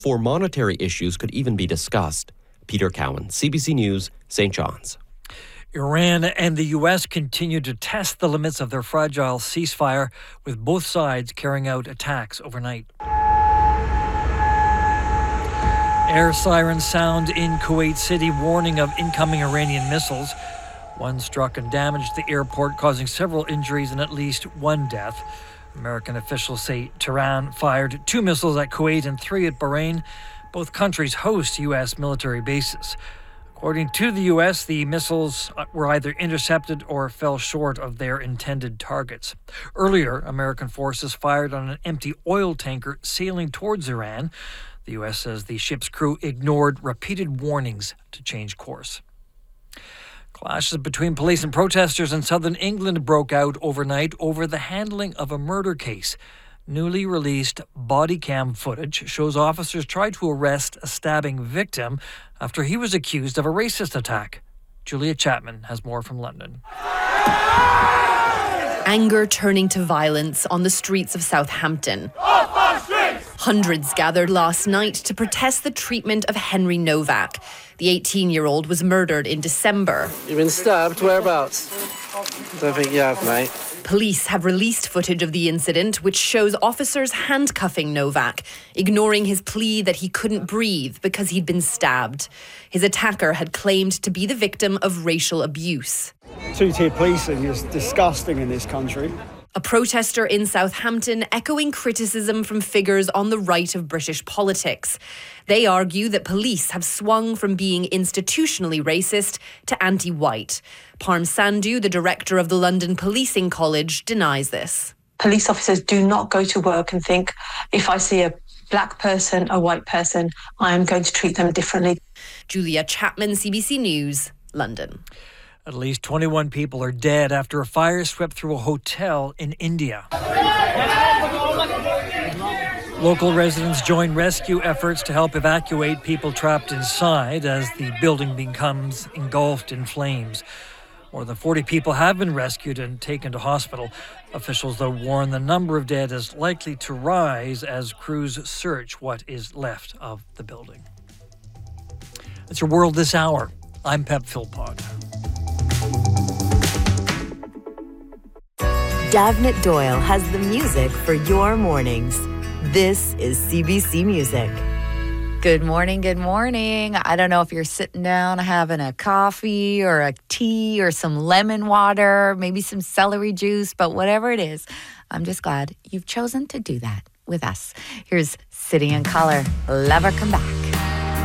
For monetary issues could even be discussed. Peter Cowan, CBC News, St. John's. Iran and the U.S. continue to test the limits of their fragile ceasefire, with both sides carrying out attacks overnight. Air sirens sound in Kuwait City, warning of incoming Iranian missiles. One struck and damaged the airport, causing several injuries and at least one death. American officials say Tehran fired 2 missiles at Kuwait and 3 at Bahrain. Both countries host U.S. military bases. According to the U.S., the missiles were either intercepted or fell short of their intended targets. Earlier, American forces fired on an empty oil tanker sailing towards Iran. The U.S. says the ship's crew ignored repeated warnings to change course. Clashes between police and protesters in southern England broke out overnight over the handling of a murder case. Newly released body cam footage shows officers tried to arrest a stabbing victim after he was accused of a racist attack. Julia Chapman has more from London. Anger turning to violence on the streets of Southampton. Hundreds gathered last night to protest the treatment of Henry Novak. The 18-year-old was murdered in December. You've been stabbed? Whereabouts? Don't think you have, mate. Police have released footage of the incident, which shows officers handcuffing Novak, ignoring his plea that he couldn't breathe because he'd been stabbed. His attacker had claimed to be the victim of racial abuse. Two-tier policing is disgusting in this country. A protester in Southampton echoing criticism from figures on the right of British politics. They argue that police have swung from being institutionally racist to anti-white. Parm Sandhu, the director of the London Policing College, denies this. Police officers do not go to work and think, if I see a black person, a white person, I am going to treat them differently. Julia Chapman, CBC News, London. At least 21 people are dead after a fire swept through a hotel in India. Local residents join rescue efforts to help evacuate people trapped inside as the building becomes engulfed in flames. More than 40 people have been rescued and taken to hospital. Officials, though, warn the number of dead is likely to rise as crews search what is left of the building. That's your World This Hour. I'm Pep Philpott. Davnit Doyle has the music for your mornings. This is CBC Music. Good morning, good morning. I don't know if you're sitting down having a coffee or a tea or some lemon water, maybe some celery juice, but whatever it is, I'm just glad you've chosen to do that with us. Here's City and Colour. Love Her Come Back.